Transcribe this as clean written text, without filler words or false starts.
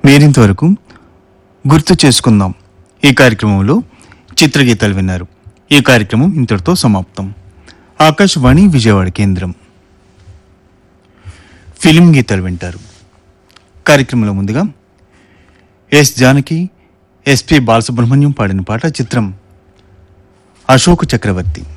మీరింతవరకు గుర్తు చేసుకుందాం ఈ కార్యక్రమంలో చిత్రగీతాలు విన్నారు. ఈ కార్యక్రమం ఇంతటితో సమాప్తం. ఆకాశవాణి విజయవాడ కేంద్రం. ఫిలిం గీతాలు వింటారు. కార్యక్రమంలో ముందుగా ఎస్ జానకి, ఎస్పి బాలసుబ్రహ్మణ్యం పాడిన పాట. చిత్రం అశోక చక్రవర్తి.